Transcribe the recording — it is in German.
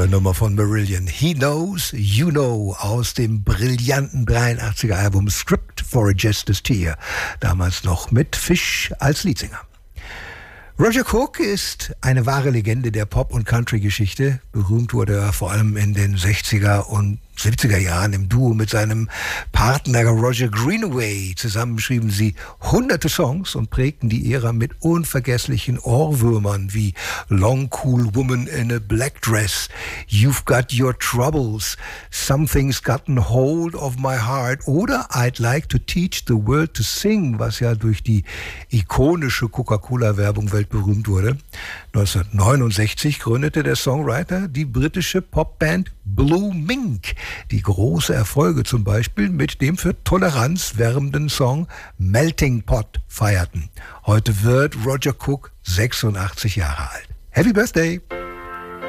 Tolle Nummer von Marillion. He Knows, You Know aus dem brillanten 83er Album Script for a Jester's Tear. Damals noch mit Fish als Leadsänger. Roger Cook ist eine wahre Legende der Pop- und Country-Geschichte. Berühmt wurde er vor allem in den 60er und 70er Jahren im Duo mit seinem Partner Roger Greenaway. Zusammen schrieben sie hunderte Songs und prägten die Ära mit unvergesslichen Ohrwürmern wie Long Cool Woman in a Black Dress, You've Got Your Troubles, Something's Gotten Hold of My Heart oder I'd Like to Teach the World to Sing, was ja durch die ikonische Coca-Cola-Werbung weltberühmt wurde. 1969 gründete der Songwriter die britische Popband Blue Mink, die große Erfolge zum Beispiel mit dem für Toleranz werbenden Song Melting Pot feierten. Heute wird Roger Cook 86 Jahre alt. Happy Birthday!